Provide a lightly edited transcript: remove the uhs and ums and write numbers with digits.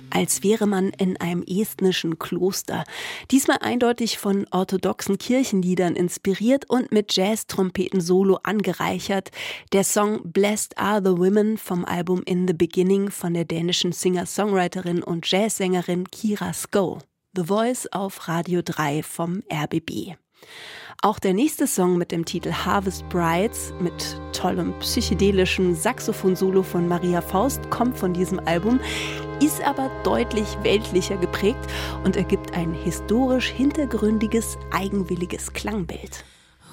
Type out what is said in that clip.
als wäre man in einem estnischen Kloster. Diesmal eindeutig von orthodoxen Kirchenliedern inspiriert und mit Jazz-Trompeten-Solo angereichert. Der Song Blessed Are the Women vom Album In the Beginning von der dänischen Singer-Songwriterin und Jazzsängerin Kira Sko. The Voice auf Radio 3 vom RBB. Auch der nächste Song mit dem Titel Harvest Brides mit tollem psychedelischem Saxophon-Solo von Maria Faust kommt von diesem Album, ist aber deutlich weltlicher geprägt und ergibt ein historisch hintergründiges, eigenwilliges Klangbild.